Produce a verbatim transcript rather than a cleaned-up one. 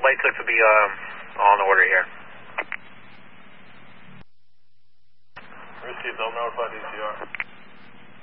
flight six will be um, all in order here. Received, I'll notify D C R.